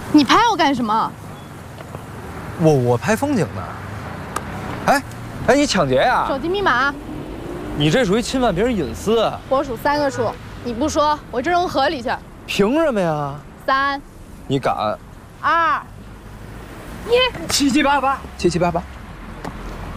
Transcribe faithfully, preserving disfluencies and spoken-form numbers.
你拍我干什么？ 我我拍风景呢。哎，哎，你抢劫呀？ 手机密码。 你这属于侵犯别人隐私。 我数三个数，你不说，我这扔河里去。 凭什么呀？ 三。 你敢？ 二。一。 七七八八。七七八八。